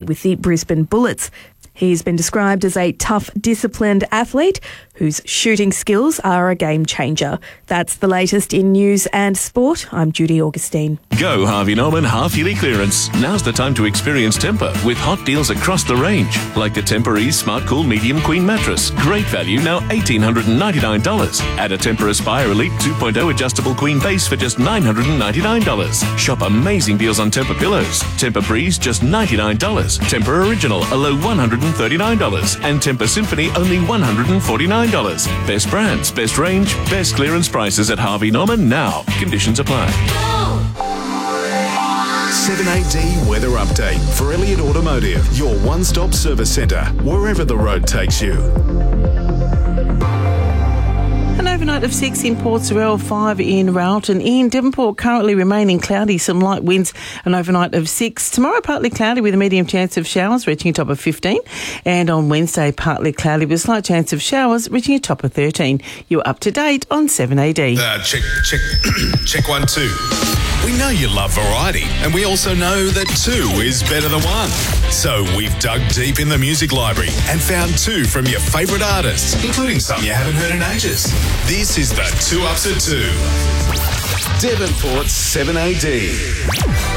with the Brisbane Bullets. He's been described as a tough, disciplined athlete whose shooting skills are a game changer. That's the latest in news and sport. I'm Judy Augustine. Go Harvey Norman half-yearly clearance. Now's the time to experience Tempur with hot deals across the range. Like the Tempur-Ease Smart Cool Medium Queen Mattress. Great value, now $1,899. Add a Tempur Aspire Elite 2.0 Adjustable Queen Base for just $999. Shop amazing deals on Tempur Pillows. Tempur Breeze, just $99. Tempur Original, a low $139. And Tempur Symphony, only $149. Best brands, best range, best clearance prices at Harvey Norman now. Conditions apply. 7AD Weather Update for Elliott Automotive, your one-stop service centre, wherever the road takes you. An overnight of 6 in Port Sorell, 5 in Rowton. In Devonport, currently remaining cloudy, some light winds, an overnight of 6. Tomorrow, partly cloudy with a medium chance of showers, reaching a top of 15. And on Wednesday, partly cloudy with a slight chance of showers, reaching a top of 13. You're up to date on 7AD. Check 1, 2. We know you love variety, and we also know that 2 is better than 1. So we've dug deep in the music library and found 2 from your favourite artists, including some you haven't heard in ages. This is the 2 Ups at 2. Devonport's 7AD.